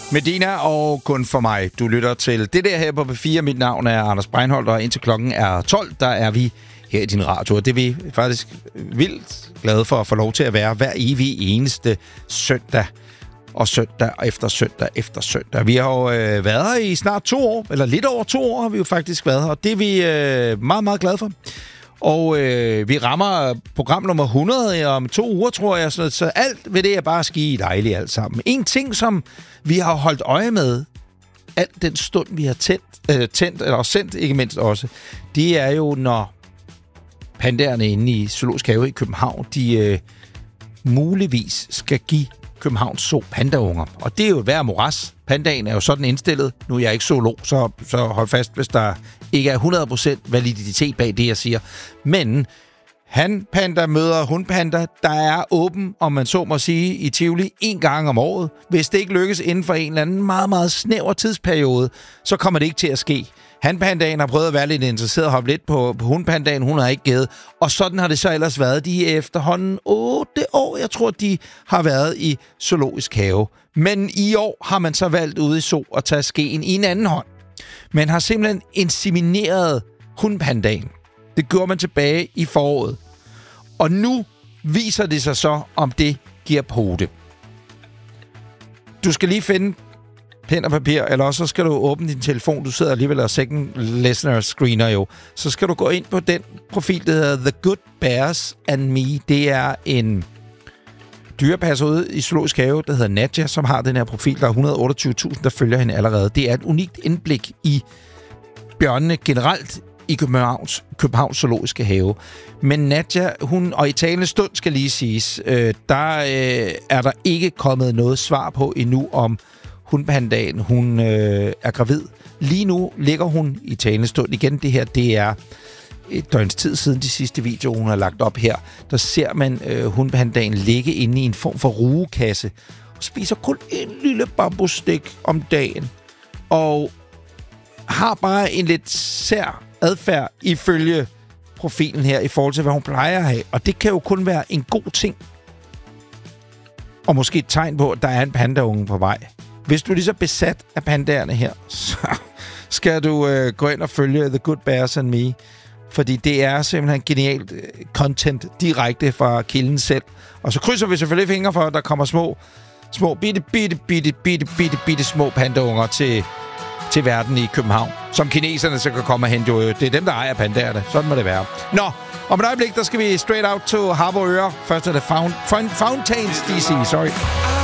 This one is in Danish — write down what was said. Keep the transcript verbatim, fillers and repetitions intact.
Medina og kun for mig. Du lytter til det der her på P fire. Mit navn er Anders Breinholt, og indtil klokken er tolv, der er vi her i din radio. Og det er vi faktisk vildt glade for at få lov til at være hver evig eneste søndag. Og søndag efter søndag efter søndag. Vi har jo øh, været her i snart to år, eller lidt over to år har vi jo faktisk været her. Og det er vi øh, meget, meget glade for. Og øh, vi rammer program nummer hundrede om to uger, tror jeg. Så, så alt ved det er bare skide dejligt alt sammen. En ting, som vi har holdt øje med, alt den stund, vi har tændt, øh, tændt eller sendt, ikke mindst også, det er jo, når pandaerne inde i Zoologisk Have i København, de øh, muligvis skal give Københavns Zoo pandaunger. Og det er jo hver moras. Pandaen er jo sådan indstillet. Nu er jeg ikke zoolog, så, så hold fast, hvis der ikke er hundrede procent validitet bag det, jeg siger. Men hanpanda møder hundpanda, der er åben, om man så må sige, i Tivoli en gang om året. Hvis det ikke lykkes inden for en eller anden meget, meget snæver tidsperiode, så kommer det ikke til at ske. Hanpandaen har prøvet at være lidt interesseret og hoppe lidt på, på hundpandaen. Hun har ikke givet. Og sådan har det så ellers været. De er efterhånden otte år, jeg tror, de har været i Zoologisk Have. Men i år har man så valgt ude i zoo at tage skeen i en anden hånd. Man har simpelthen insemineret hundpandaen. Det gjorde man tilbage i foråret. Og nu viser det sig så, om det giver pote. Du skal lige finde pen og papir, eller også så skal du åbne din telefon. Du sidder alligevel og second listener screener jo. Så skal du gå ind på den profil, der hedder The Good Bears and Me. Det er en dyrepasser ude i Zoologisk Have, der hedder Nadja, som har den her profil. Der er et hundrede og otteogtyve tusind, der følger hende allerede. Det er et unikt indblik i bjørnene generelt i Københavns, Københavns Zoologiske Have. Men Nadja, hun, og i talende stund skal lige siges, øh, der øh, er der ikke kommet noget svar på endnu om hundpandaen, hun øh, er gravid. Lige nu ligger hun i talende stund. Igen, det her, det er et døgns tid siden de sidste videoer, hun har lagt op her. Der ser man øh, hundpandaen ligge inde i en form for rugekasse og spiser kun en lille bambusstik om dagen. Og har bare en lidt sær adfærd ifølge profilen her i forhold til, hvad hun plejer at have. Og det kan jo kun være en god ting. Og måske et tegn på, at der er en pandaunge på vej. Hvis du er lige så besat af pandaerne her, så skal du øh, gå ind og følge The Good Bears and Me. Fordi det er simpelthen genialt content direkte fra kilden selv. Og så krydser vi selvfølgelig fingre for, at der kommer små, små bitte, bitte, bitte, bitte, bitte, bitte små pandaunger til, til verden i København. Som kineserne så kan komme og hente jo. Det er dem, der ejer pandaerne. Sådan må det være. Nå, om et øjeblik, der skal vi straight out to Harboøre. Først er det Fountains D C, sorry.